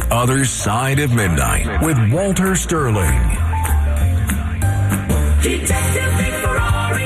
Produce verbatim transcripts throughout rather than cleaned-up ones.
Other Side of Midnight with Walter Sterling. Detective Vic Ferrari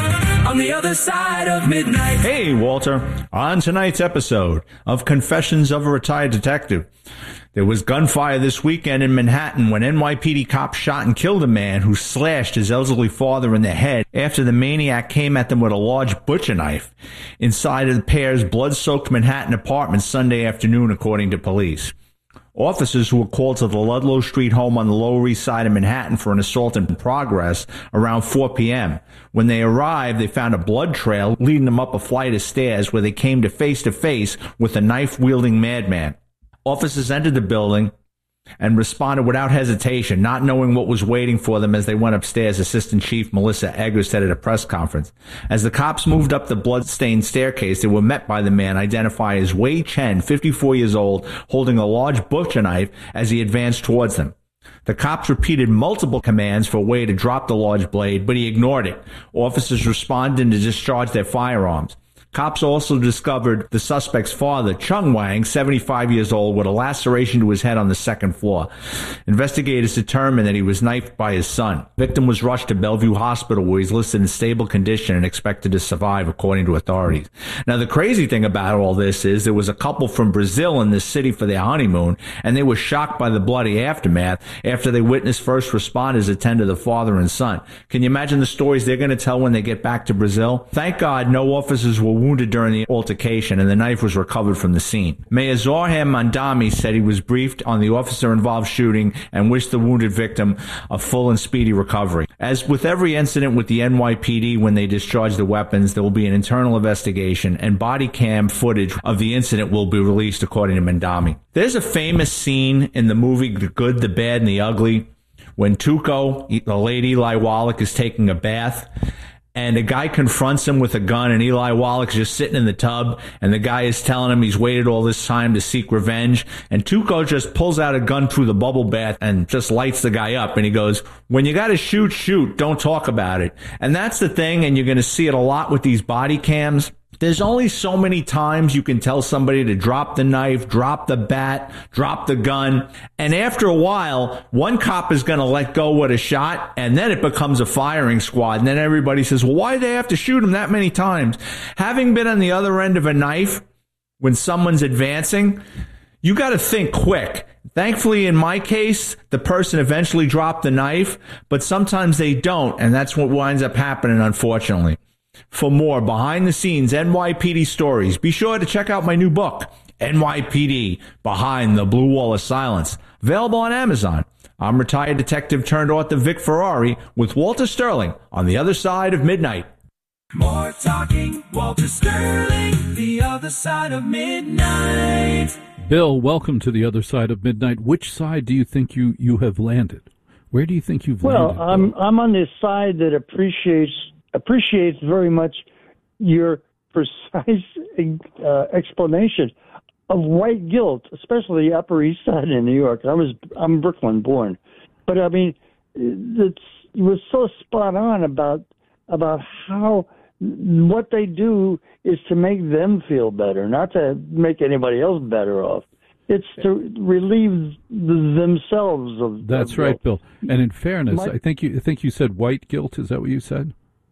on the Other Side of Midnight. Hey, Walter. On tonight's episode of Confessions of a Retired Detective, there was gunfire this weekend in Manhattan when N Y P D cops shot and killed a man who slashed his elderly father in the head after the maniac came at them with a large butcher knife inside of the pair's blood-soaked Manhattan apartment Sunday afternoon, according to police. Officers who were called to the Ludlow Street home on the Lower East Side of Manhattan for an assault in progress around four p.m. When they arrived, they found a blood trail leading them up a flight of stairs where they came to face-to-face with a knife-wielding madman. Officers entered the building and responded without hesitation, not knowing what was waiting for them as they went upstairs, Assistant Chief Melissa Eggers said at a press conference. As the cops moved up the blood-stained staircase, they were met by the man identified as Wei Chen, fifty-four years old, holding a large butcher knife as he advanced towards them. The cops repeated multiple commands for Wei to drop the large blade, but he ignored it. Officers responded to discharge their firearms. Cops also discovered the suspect's father, Chung Wang, seventy-five years old, with a laceration to his head on the second floor. Investigators determined that he was knifed by his son. The victim was rushed to Bellevue Hospital, where he's listed in stable condition and expected to survive, according to authorities. Now, the crazy thing about all this is there was a couple from Brazil in this city for their honeymoon, and they were shocked by the bloody aftermath after they witnessed first responders attend to the father and son. Can you imagine the stories they're going to tell when they get back to Brazil? Thank God no officers were wounded during the altercation, and the knife was recovered from the scene. Mayor Zohar Mandami said he was briefed on the officer-involved shooting and wished the wounded victim a full and speedy recovery. As with every incident with the N Y P D when they discharge the weapons, there will be an internal investigation, and body cam footage of the incident will be released, according to Mandami. There's a famous scene in the movie The Good, the Bad, and the Ugly when Tuco, the late Eli Wallach, is taking a bath, and a guy confronts him with a gun, and Eli Wallach's just sitting in the tub, and the guy is telling him he's waited all this time to seek revenge, and Tuco just pulls out a gun through the bubble bath and just lights the guy up, and he goes, when you gotta shoot, shoot, don't talk about it. And that's the thing, and you're gonna see it a lot with these body cams. There's only so many times you can tell somebody to drop the knife, drop the bat, drop the gun. And after a while, one cop is going to let go with a shot, and then it becomes a firing squad. And then everybody says, well, why do they have to shoot him that many times? Having been on the other end of a knife when someone's advancing, you got to think quick. Thankfully, in my case, the person eventually dropped the knife, but sometimes they don't, and that's what winds up happening, unfortunately. For more behind-the-scenes N Y P D stories, be sure to check out my new book, N Y P D, Behind the Blue Wall of Silence, available on Amazon. I'm retired detective turned author Vic Ferrari with Walter Sterling on the Other Side of Midnight. More talking, Walter Sterling, the Other Side of Midnight. Bill, welcome to the Other Side of Midnight. Which side do you think you, you have landed? Where do you think you've well, landed? Well, I'm Bill? I'm on the side that appreciates appreciates very much your precise uh, explanation of white guilt, especially the Upper East Side in New York. I was I'm Brooklyn born, but I mean, it's it was so spot on about about how what they do is to make them feel better, not to make anybody else better off. It's to relieve themselves of. That's of right, guilt. Bill. And in fairness, My, I think you I think you said white guilt. Is that what you said?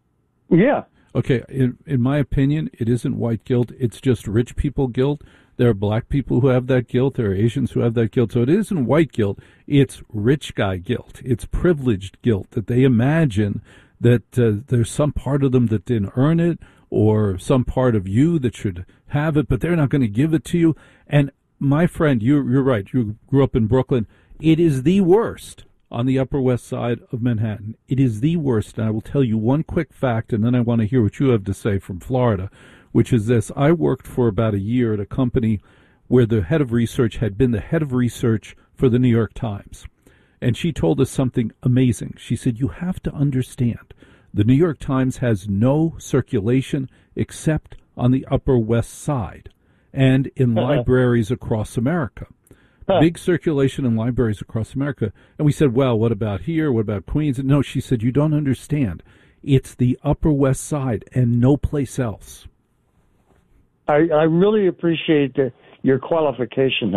Yeah. Okay. In, in my opinion, it isn't white guilt. It's just rich people guilt. There are black people who have that guilt. There are Asians who have that guilt. So it isn't white guilt. It's rich guy guilt. It's privileged guilt that they imagine that uh, there's some part of them that didn't earn it, or some part of you that should have it, but they're not going to give it to you. And my friend, you're, you're right. You grew up in Brooklyn. It is the worst on the Upper West Side of Manhattan. It is the worst. And I will tell you one quick fact, and then I want to hear what you have to say from Florida, which is this. I worked for about a year at a company where the head of research had been the head of research for the New York Times. And she told us something amazing. She said, you have to understand, the New York Times has no circulation except on the Upper West Side and in libraries across America. Big circulation in libraries across America. And we said, well, what about here? What about Queens? And no, she said, you don't understand. It's the Upper West Side and no place else. I, I really appreciate the, your qualification of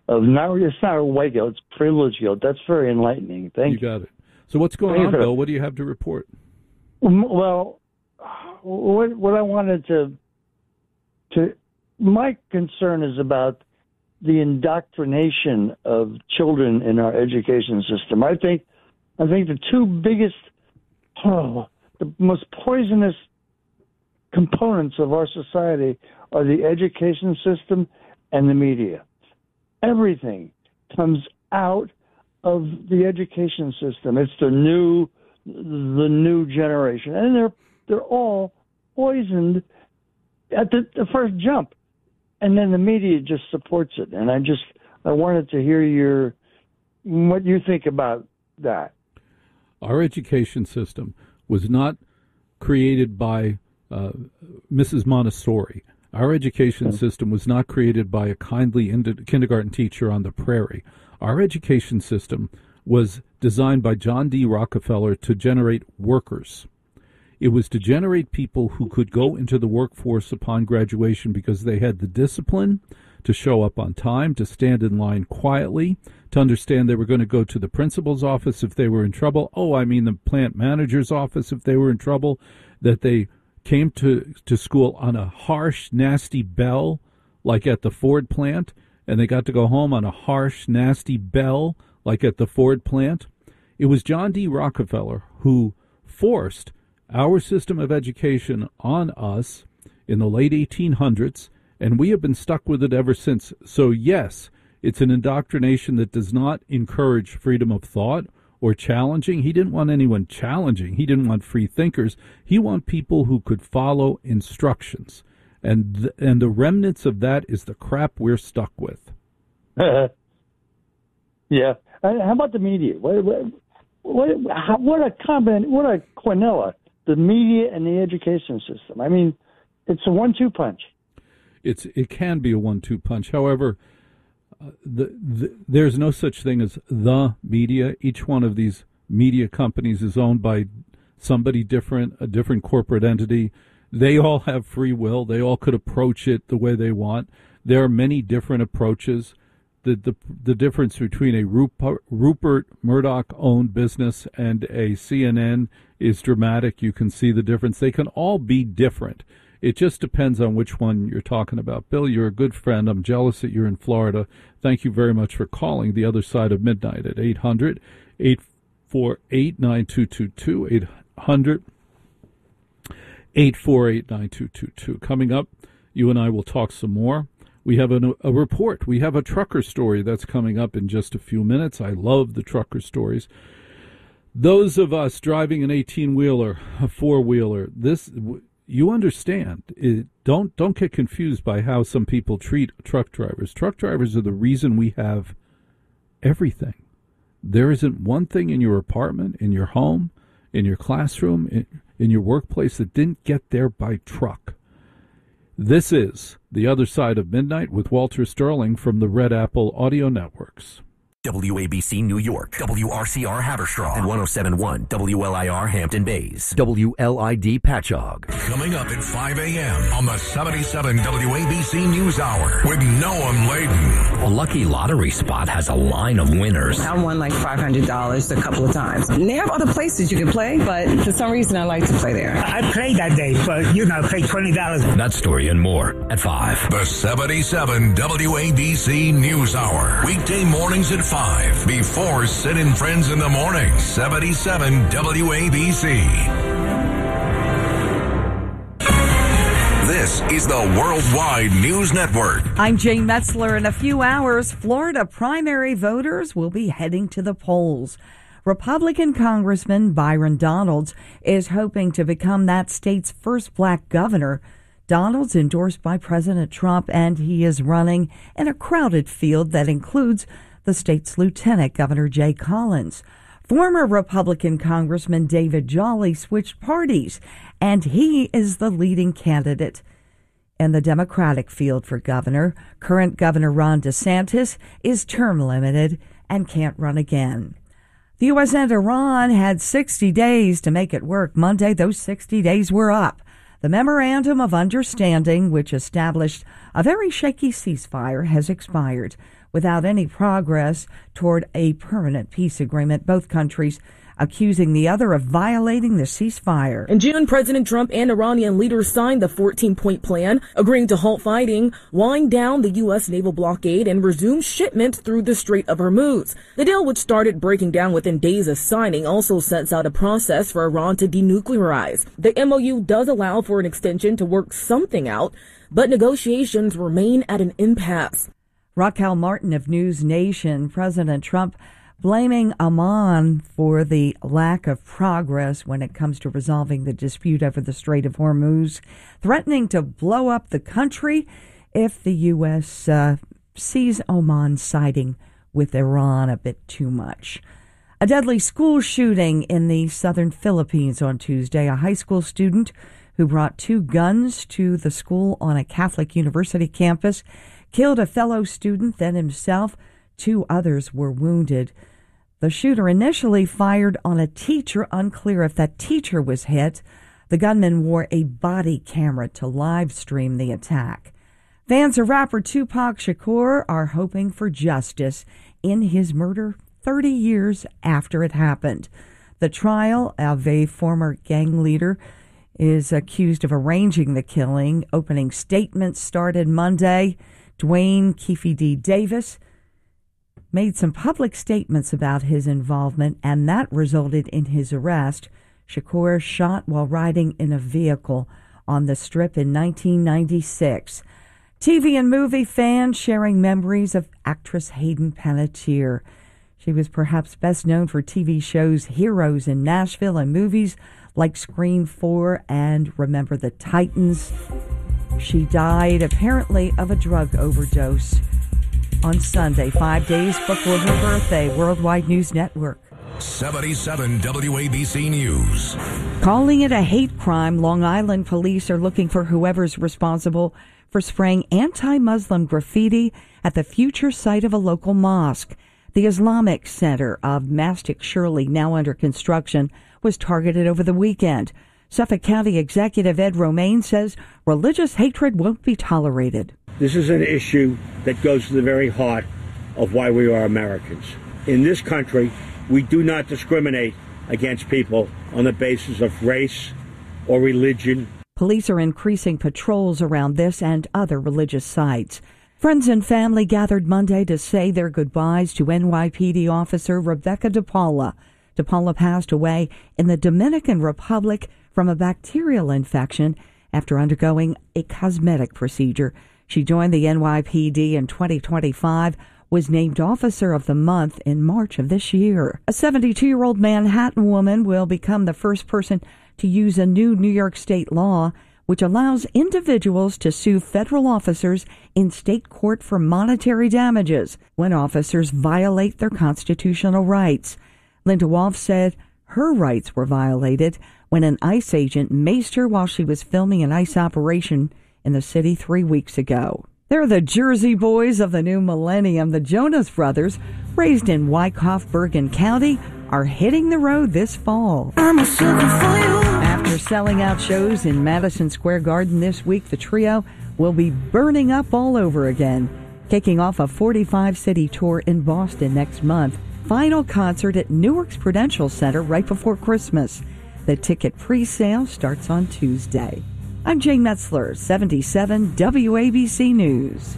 of not, it's not a white guilt, it's privilege guilt. That's very enlightening. Thank you. You got it. So what's going Thank on, you. Bill? What do you have to report? Well, what, what I wanted to, to, my concern is about the indoctrination of children in our education system. I think, I think the two biggest, oh, the most poisonous components of our society are the education system and the media. Everything comes out of the education system. It's the new, the new generation, and they're they're all poisoned at the, the first jump, and then the media just supports it. And I just I wanted to hear your what you think about that. Our education system was not created by uh, Missus Montessori. Our education system was not created by a kindly ind- kindergarten teacher on the prairie. Our education system was designed by John D. Rockefeller to generate workers. It was to generate people who could go into the workforce upon graduation because they had the discipline to show up on time, to stand in line quietly, to understand they were going to go to the principal's office if they were in trouble. Oh, I mean the plant manager's office if they were in trouble, that they came to, to school on a harsh, nasty bell, like at the Ford plant, and they got to go home on a harsh, nasty bell, like at the Ford plant. It was John D. Rockefeller who forced our system of education on us in the late eighteen hundreds, and we have been stuck with it ever since. So, yes, it's an indoctrination that does not encourage freedom of thought or challenging. He didn't want anyone challenging. He didn't want free thinkers. He wanted people who could follow instructions. And th- and the remnants of that is the crap we're stuck with. Yeah. Uh, how about the media? What, what, what, how, what a combin, what a quinella, the media and the education system. I mean, it's a one two punch. It's It can be a one two punch. However, uh, the, the, there's no such thing as the media. Each one of these media companies is owned by somebody different, a different corporate entity. They all have free will. They all could approach it the way they want. There are many different approaches. The the, the difference between a Rupert, Rupert Murdoch-owned business and a C N N is dramatic. You can see the difference. They can all be different. It just depends on which one you're talking about. Bill, you're a good friend. I'm jealous that you're in Florida. Thank you very much for calling the other side of midnight at eight hundred, eight four eight, nine two two two, eight hundred, eight four eight, nine two two two. Coming up, you and I will talk some more. We have an, a report. We have a trucker story that's coming up in just a few minutes. I love the trucker stories. Those of us driving an eighteen-wheeler, a four-wheeler, this... You understand. It, don't don't get confused by how some people treat truck drivers. Truck drivers are the reason we have everything. There isn't one thing in your apartment, in your home, in your classroom, in, in your workplace that didn't get there by truck. This is The Other Side of Midnight with Walter Sterling from the Red Apple Audio Networks. W A B C New York, W R C R Haverstraw, and one oh seven point one W L I R Hampton Bays, W L I D Patchogue. Coming up at five a.m. on the seventy-seven W A B C News Hour with Noam Laden. A lucky lottery spot has a line of winners. I won like five hundred dollars a couple of times. And they have other places you can play, but for some reason I like to play there. I played that day, but, you know, paid twenty dollars. That story and more at five. The seventy-seven W A B C News Hour. Weekday mornings at five. Before Sid and Friends in the Morning. seventy-seven W A B C. This is the Worldwide News Network. I'm Jane Metzler. In a few hours, Florida primary voters will be heading to the polls. Republican Congressman Byron Donalds is hoping to become that state's first black governor. Donalds endorsed by President Trump, and he is running in a crowded field that includes the state's Lieutenant Governor Jay Collins. Former Republican Congressman David Jolly switched parties, and he is the leading candidate in the Democratic field for governor. Current Governor Ron DeSantis is term limited and can't run again. The U S and Iran had sixty days to make it work. Monday, those sixty days were up. The Memorandum of Understanding, which established a very shaky ceasefire, has expired. without any progress toward a permanent peace agreement. Both countries accusing the other of violating the ceasefire. In June, President Trump and Iranian leaders signed the fourteen-point plan, agreeing to halt fighting, wind down the U S naval blockade, and resume shipments through the Strait of Hormuz. The deal, which started breaking down within days of signing, also sets out a process for Iran to denuclearize. The M O U does allow for an extension to work something out, but negotiations remain at an impasse. Raquel Martin of News Nation. President Trump blaming Oman for the lack of progress when it comes to resolving the dispute over the Strait of Hormuz, threatening to blow up the country if the U S uh, sees Oman siding with Iran a bit too much. A deadly school shooting in the southern Philippines on Tuesday. A high school student who brought two guns to the school on a Catholic university campus killed a fellow student, then himself. Two others were wounded. The shooter initially fired on a teacher, unclear if that teacher was hit. The gunman wore a body camera to live stream the attack. Fans of rapper Tupac Shakur are hoping for justice in his murder thirty years after it happened. The trial of a former gang leader is accused of arranging the killing. Opening statements started Monday. Dwayne Keefe D. Davis made some public statements about his involvement, and that resulted in his arrest. Shakur shot while riding in a vehicle on the Strip in nineteen ninety-six. T V and movie fans sharing memories of actress Hayden Panettiere. She was perhaps best known for T V shows Heroes in Nashville and movies like Scream four and Remember the Titans. She died apparently of a drug overdose on Sunday, five days before her birthday. Worldwide News Network. seventy-seven W A B C News. Calling it a hate crime, Long Island police are looking for whoever's responsible for spraying anti-Muslim graffiti at the future site of a local mosque. The Islamic Center of Mastic Shirley, now under construction, was targeted over the weekend. Suffolk County Executive Ed Romaine says religious hatred won't be tolerated. This is an issue that goes to the very heart of why we are Americans. In this country, we do not discriminate against people on the basis of race or religion. Police are increasing patrols around this and other religious sites. Friends and family gathered Monday to say their goodbyes to N Y P D officer Rebecca DePaula. DePaula passed away in the Dominican Republic from a bacterial infection after undergoing a cosmetic procedure. She joined the N Y P D in twenty twenty-five, was named Officer of the Month in March of this year. A seventy-two-year-old Manhattan woman will become the first person to use a new New York state law which allows individuals to sue federal officers in state court for monetary damages when officers violate their constitutional rights. Linda Wolf said her rights were violated when an ICE agent maced her while she was filming an ICE operation in the city three weeks ago. They're the Jersey boys of the new millennium. The Jonas Brothers, raised in Wyckoff, Bergen County, are hitting the road this fall. I'm a sucker for you. After selling out shows in Madison Square Garden this week, the trio will be burning up all over again, kicking off a forty-five city tour in Boston next month. Final concert at Newark's Prudential Center right before Christmas. The ticket pre-sale starts on Tuesday. I'm Jane Metzler, seventy-seven W A B C News.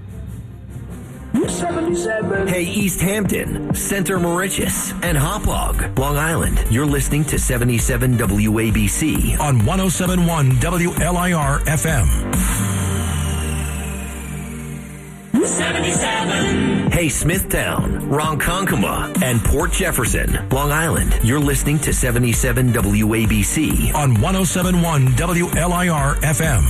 seventy-seven. Hey, East Hampton, Center Moriches, and Hauppauge, Long Island. You're listening to seventy-seven W A B C on one oh seven point one W L I R F M. seventy-seven. Hey, Smithtown, Ronkonkoma, and Port Jefferson, Long Island. You're listening to seventy-seven W A B C on one oh seven point one W L I R F M.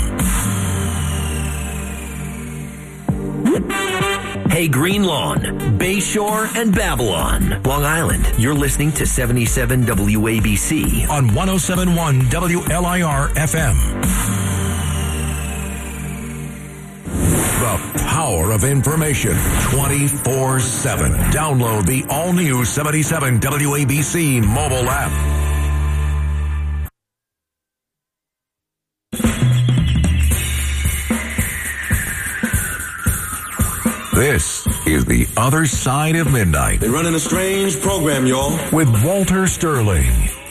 Hey, Green Lawn, Bayshore, and Babylon, Long Island. You're listening to seventy-seven W A B C on one oh seven point one W L I R F M. The power of information twenty-four seven. Download the all-new seventy-seven W A B C mobile app. This is The Other Side of Midnight. They're running a strange program, y'all. With Walter Sterling.